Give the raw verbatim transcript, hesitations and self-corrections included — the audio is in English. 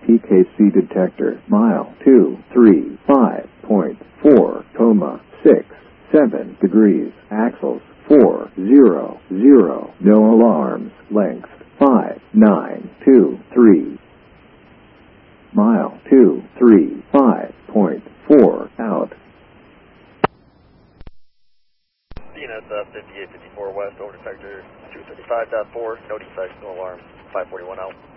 T K C detector, mile two three five point four, coma six seven degrees, axles four zero zero, no alarms, length five nine two three, mile two three five point four, out. D N S uh, fifty-eight fifty-four West, over detector two thirty-five point four, no defects, no alarms, five forty-one out.